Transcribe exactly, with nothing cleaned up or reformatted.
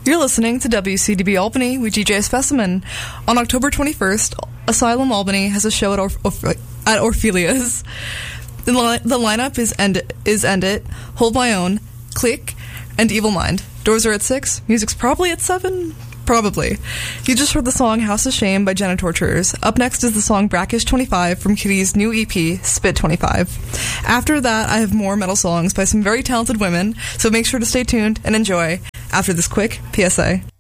You're listening to W C D B Albany with D J Specimen. On October twenty-first, Asylum Albany has a show at, Orf- Orf- at Orphelia's. The, li- the lineup is End It, is End It, Hold My Own, Click, and Evil Mind. Doors are at six. Music's probably at seven. Probably. You just heard the song House of Shame by Jenna Torturers. Up next is the song Brackish twenty-five from Kitty's new E P, Spit twenty-five. After that, I have more metal songs by some very talented women, so make sure to stay tuned and enjoy after this quick P S A.